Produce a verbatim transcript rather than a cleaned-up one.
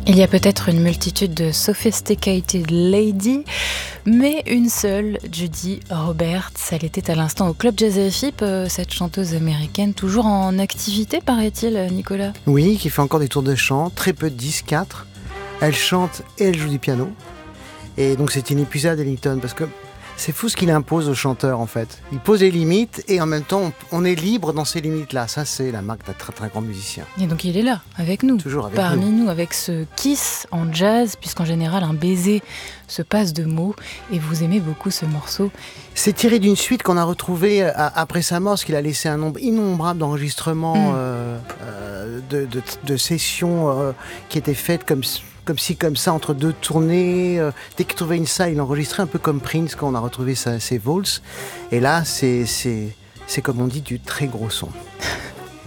Il y a peut-être une multitude de sophisticated ladies, mais une seule, Judy Roberts. Elle était à l'instant au Club Jazz F I P, cette chanteuse américaine, toujours en activité, paraît-il, Nicolas. Oui, qui fait encore des tours de chant, très peu de dix, quatre. Elle chante et elle joue du piano. Et donc c'est inépuisable, Ellington, parce que c'est fou ce qu'il impose aux chanteurs, en fait. Il pose les limites et en même temps, on est libre dans ces limites-là. Ça, c'est la marque d'un très très grand musicien. Et donc il est là, avec nous. Toujours avec Parmi nous. nous, avec ce kiss en jazz, puisqu'en général, un baiser se passe de mots. Et vous aimez beaucoup ce morceau. C'est tiré d'une suite qu'on a retrouvée après sa mort, parce qu'il a laissé un nombre innombrable d'enregistrements, mmh. euh, euh, de, de, de sessions euh, qui étaient faites comme... comme ci, comme ça, entre deux tournées. Euh, dès qu'il trouvait une salle, il enregistrait un peu comme Prince quand on a retrouvé sa, ses Vols. Et là, c'est, c'est, c'est comme on dit, du très gros son.